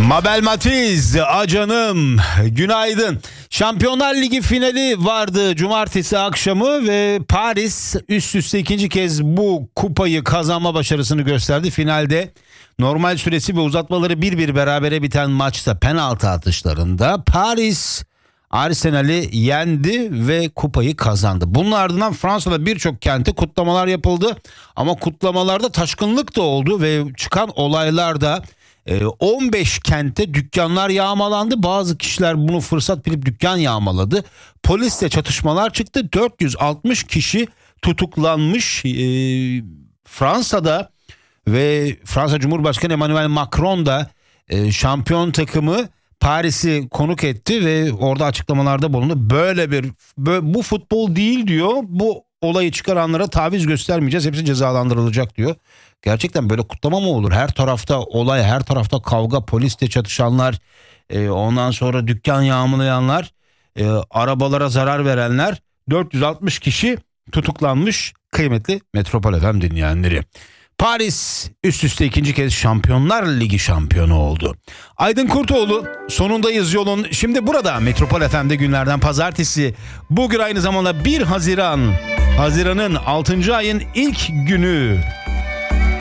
Mabel Matiz, acanım, günaydın. Şampiyonlar Ligi finali vardı cumartesi akşamı ve Paris üst üste ikinci kez bu kupayı kazanma başarısını gösterdi. Finalde normal süresi ve uzatmaları 1-1 berabere biten maçta penaltı atışlarında Paris Arsenal'i yendi ve kupayı kazandı. Bunun ardından Fransa'da birçok kente kutlamalar yapıldı ama kutlamalarda taşkınlık da oldu ve çıkan olaylarda 15 kentte dükkanlar yağmalandı. Bazı kişiler bunu fırsat bilip dükkan yağmaladı. Polisle çatışmalar çıktı. 460 kişi tutuklanmış. Fransa'da ve Fransa Cumhurbaşkanı Emmanuel Macron da şampiyon takımı Paris'i konuk etti ve orada açıklamalarda bulundu. Bu futbol değil diyor. Bu olayı çıkaranlara taviz göstermeyeceğiz. Hepsi cezalandırılacak diyor. Gerçekten böyle kutlama mı olur? Her tarafta olay, her tarafta kavga, polisle çatışanlar, ondan sonra dükkan yağmalayanlar, arabalara zarar verenler, 460 kişi tutuklanmış kıymetli Metropol FM dinleyenleri. Paris üst üste ikinci kez Şampiyonlar Ligi şampiyonu oldu. Aydın Kurtoğlu, sonundayız yolun. Şimdi burada Metropol FM'de günlerden pazartesi. Bugün aynı zamanda 1 Haziran. Haziran'ın 6. ayın ilk günü.